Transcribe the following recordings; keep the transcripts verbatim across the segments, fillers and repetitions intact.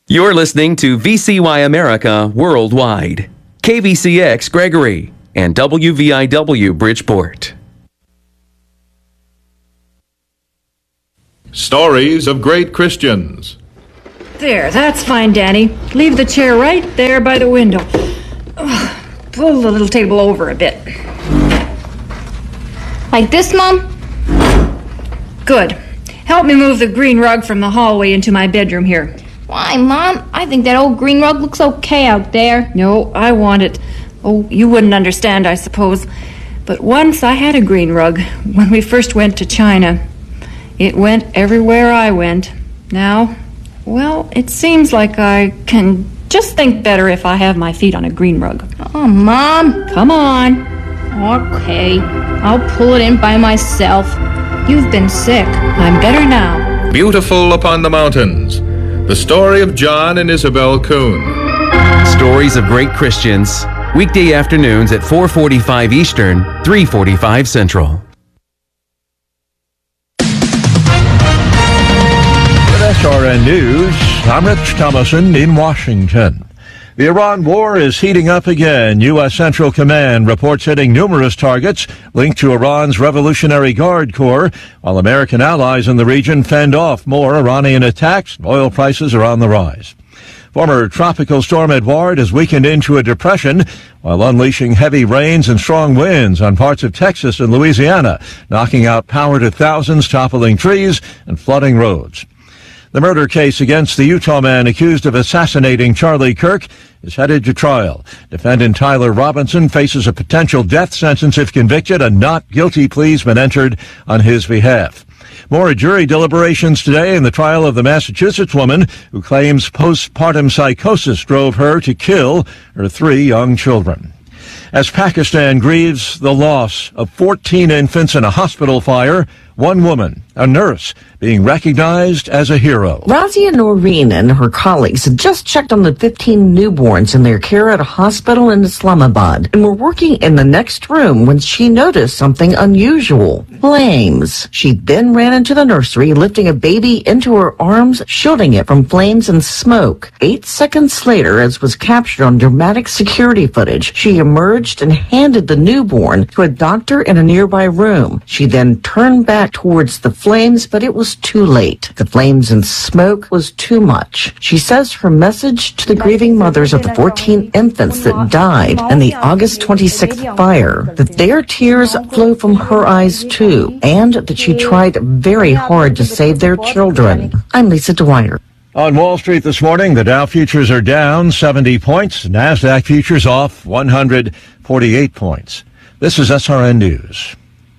You're listening to V C Y America Worldwide, K V C X Gregory, and W V I W Bridgeport. Stories of Great Christians. There, that's fine, Danny. Leave the chair right there by the window. Ugh, pull the little table over a bit. Like this, Mom? Good. Help me move the green rug from the hallway into my bedroom here. Why, Mom? I think that old green rug looks okay out there. No, I want it. Oh, you wouldn't understand, I suppose. But once I had a green rug when we first went to China. It went everywhere I went. Now, well, it seems like I can just think better if I have my feet on a green rug. Oh, Mom. Come on. Okay, I'll pull it in by myself. You've been sick. I'm better now. Beautiful Upon the Mountains. The story of John and Isabel Kuhn. Stories of Great Christians. Weekday afternoons at four forty-five Eastern, three forty-five Central. S R N News, I'm Rich Thomason in Washington. The Iran war is heating up again. U S. Central Command reports hitting numerous targets linked to Iran's Revolutionary Guard Corps, while American allies in the region fend off more Iranian attacks. Oil prices are on the rise. Former Tropical Storm Edouard has weakened into a depression while unleashing heavy rains and strong winds on parts of Texas and Louisiana, knocking out power to thousands, toppling trees, and flooding roads. The murder case against the Utah man accused of assassinating Charlie Kirk is headed to trial. Defendant Tyler Robinson faces a potential death sentence if convicted. A not guilty plea has been entered on his behalf. More jury deliberations today in the trial of the Massachusetts woman who claims postpartum psychosis drove her to kill her three young children. As Pakistan grieves the loss of fourteen infants in a hospital fire, one woman, a nurse, being recognized as a hero. Razia Noreen and her colleagues had just checked on the fifteen newborns in their care at a hospital in Islamabad and were working in the next room when she noticed something unusual. Flames. She then ran into the nursery, lifting a baby into her arms, shielding it from flames and smoke. Eight seconds later, as was captured on dramatic security footage, she emerged and handed the newborn to a doctor in a nearby room. She then turned back towards the flames, but it was too late. The flames and smoke was too much. She says her message to the grieving mothers of the fourteen infants that died in the August twenty-sixth fire, that their tears flow from her eyes too, and that she tried very hard to save their children. I'm Lisa Dwyer. On Wall Street this morning, the Dow futures are down seventy points. NASDAQ futures off one hundred forty-eight points. This is S R N News.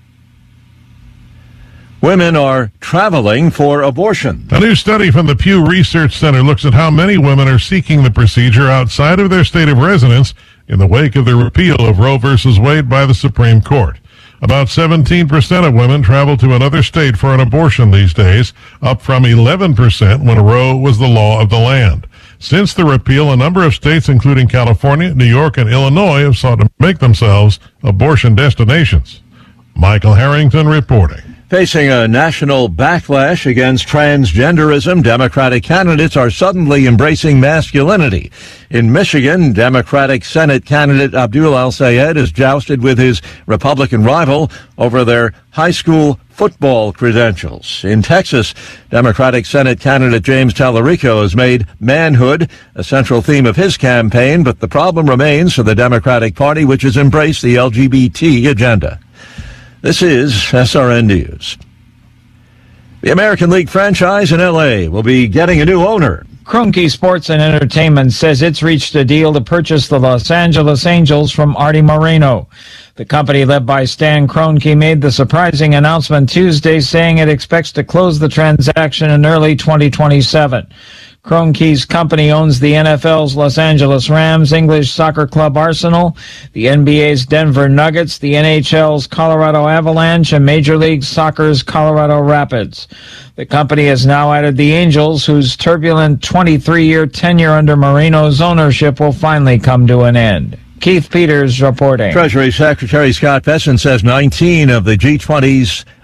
Women are traveling for abortion. A new study from the Pew Research Center looks at how many women are seeking the procedure outside of their state of residence in the wake of the repeal of Roe versus Wade by the Supreme Court. About seventeen percent of women travel to another state for an abortion these days, up from eleven percent when Roe was the law of the land. Since the repeal, a number of states, including California, New York, and Illinois, have sought to make themselves abortion destinations. Michael Harrington reporting. Facing a national backlash against transgenderism, Democratic candidates are suddenly embracing masculinity. In Michigan, Democratic Senate candidate Abdul El-Sayed is jousted with his Republican rival over their high school football credentials. In Texas, Democratic Senate candidate James Tallarico has made manhood a central theme of his campaign, but the problem remains for the Democratic Party, which has embraced the L G B T agenda. This is S R N News. The American League franchise in L A will be getting a new owner. Kroenke Sports and Entertainment says it's reached a deal to purchase the Los Angeles Angels from Arte Moreno. The company led by Stan Kroenke made the surprising announcement Tuesday, saying it expects to close the transaction in early twenty twenty-seven. Kroenke's company owns the N F L's Los Angeles Rams, English soccer club Arsenal, the N B A's Denver Nuggets, the N H L's Colorado Avalanche, and Major League Soccer's Colorado Rapids. The company has now added the Angels, whose turbulent twenty-three-year tenure under Moreno's ownership will finally come to an end. Keith Peters reporting. Treasury Secretary Scott Bessent says nineteen of the G twenty's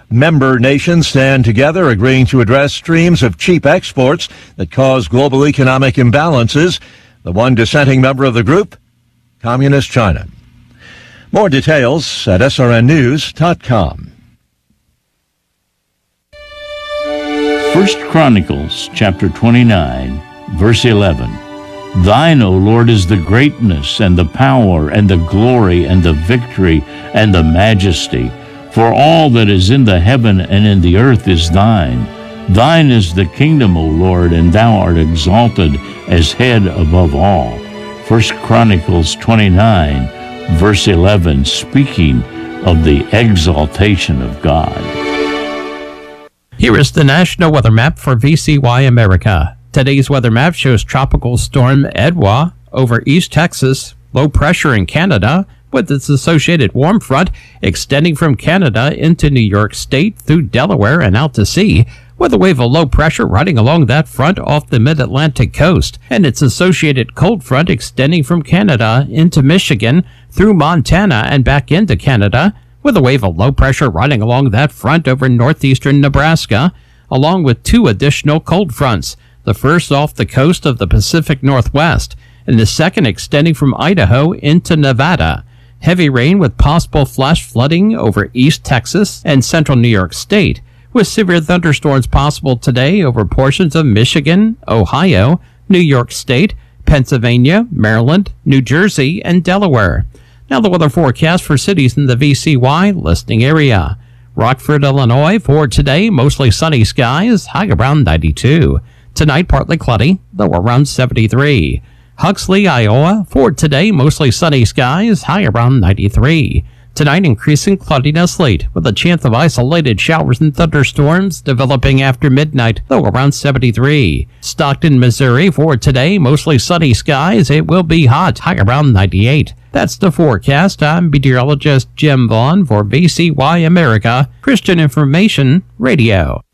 Member nations stand together, agreeing to address streams of cheap exports that cause global economic imbalances. The one dissenting member of the group, Communist China. More details at S R N news dot com. First Chronicles chapter twenty-nine, verse eleven. Thine, O Lord, is the greatness and the power and the glory and the victory and the majesty. For all that is in the heaven and in the earth is thine. Thine is the kingdom, O Lord, and thou art exalted as head above all. First Chronicles twenty-nine, verse eleven, speaking of the exaltation of God. Here is the National Weather Map for V C Y America. Today's weather map shows Tropical Storm Edouard over East Texas, low pressure in Canada, with its associated warm front extending from Canada into New York State through Delaware and out to sea, with a wave of low pressure running along that front off the mid-Atlantic coast, and its associated cold front extending from Canada into Michigan through Montana and back into Canada, with a wave of low pressure running along that front over northeastern Nebraska, along with two additional cold fronts, the first off the coast of the Pacific Northwest, and the second extending from Idaho into Nevada. Heavy rain with possible flash flooding over East Texas and central New York State, with severe thunderstorms possible today over portions of Michigan, Ohio, New York State, Pennsylvania, Maryland, New Jersey, and Delaware. Now the weather forecast for cities in the V C Y listing area. Rockford, Illinois, for today, mostly sunny skies, high around ninety-two. Tonight, partly cloudy, low around seventy-three. Huxley, Iowa, for today, mostly sunny skies, high around ninety-three. Tonight, increasing cloudiness late, with a chance of isolated showers and thunderstorms developing after midnight, low around seventy-three. Stockton, Missouri, for today, mostly sunny skies, it will be hot, high around ninety-eight. That's the forecast. I'm meteorologist Jim Vaughn for V C Y America, Christian Information Radio.